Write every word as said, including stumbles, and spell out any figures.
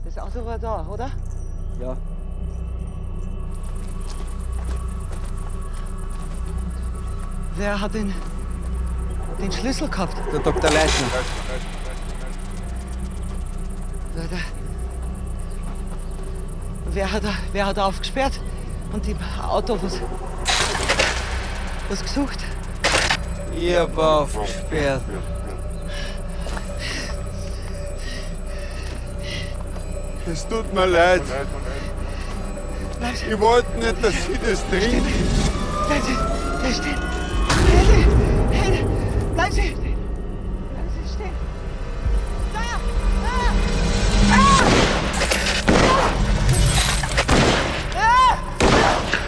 Das Auto war da, oder? Ja. Wer hat den, den Schlüssel gehabt? Der Doktor Leitner. Der, der, wer, hat, wer hat aufgesperrt und im Auto was, was gesucht? Ich hab aufgesperrt. Es tut mir leid. Bleib stehen. Ich wollte nicht, dass Sie das trinken. Bleib stehen. Bleib stehen. Hände, Hände. Bleib stehen.